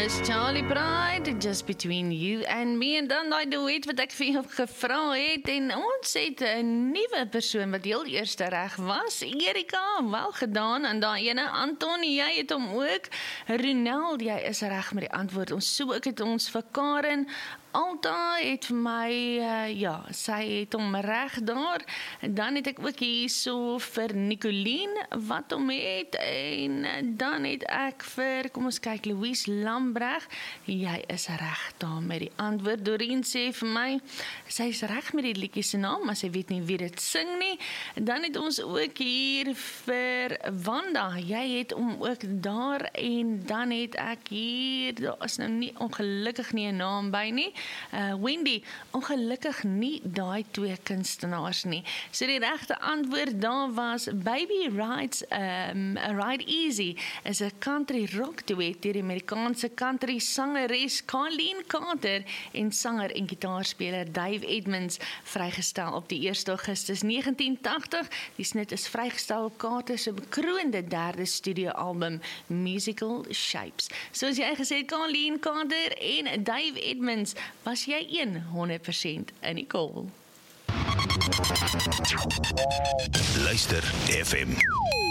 Is Charlie Pride, Just Between You and Me. En dan daai duet wat ek vir jou gevra het. En ons het 'n nuwe persoon wat heel eerste reg was. Erika, wel gedaan. En daai ene, Anton, jy het hom ook. Ronald, jy is reg met die antwoord. Ons so ook het ons vir Karen. Alta het vir my, ja, sy het hom reg daar. En dan het ek ook hierso vir Nicolien wat hom het. En dan het ek vir, kom ons kyk, Louise Lambrecht. Jy is reg daar met die antwoord. Doreen sê vir my, sy is reg met die liedjie se naam, maar sy weet nie wie dit sing nie. En dan het ons ook hier vir Wanda. Jy het hom ook daar. En dan het ek hier, daar is nou nie ongelukkig nie 'n naam by nie. Wendy, ongelukkig nie daai twee kunstenaars nie. So die regte antwoord daar was Baby Rides, Ride Easy is 'n country rock duet deur die Amerikaanse country sangeres Colleen Carter en sanger en gitaarspeler Dave Edmunds, vrygestel op die 1 Augustus 1980. Die snit is vrygestel op Carter se bekroonde derde studioalbum Musical Shapes. Soos jy gesê het, Colleen Carter en Dave Edmunds, was jy 100% in die call. Luister FM.